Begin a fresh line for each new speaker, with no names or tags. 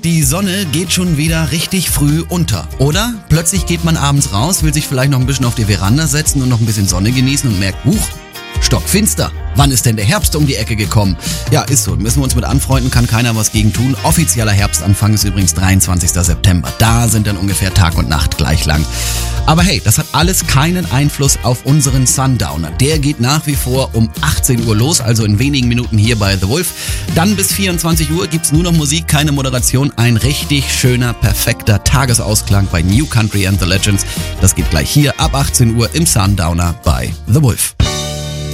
Die Sonne geht schon wieder richtig früh unter, oder? Plötzlich geht man abends raus, will sich vielleicht noch ein bisschen auf die Veranda setzen und noch ein bisschen Sonne genießen und merkt, huch, stockfinster. Wann ist denn der Herbst um die Ecke gekommen? Ja, ist so. Müssen wir uns mit anfreunden, kann keiner was gegen tun. Offizieller Herbstanfang ist übrigens 23. September. Da sind dann ungefähr Tag und Nacht gleich lang. Aber hey, das hat alles keinen Einfluss auf unseren Sundowner. Der geht nach wie vor um 18 Uhr los, also in wenigen Minuten hier bei The Wolf. Dann bis 24 Uhr gibt's nur noch Musik, keine Moderation. Ein richtig schöner, perfekter Tagesausklang bei New Country and the Legends. Das geht gleich hier ab 18 Uhr im Sundowner bei The Wolf.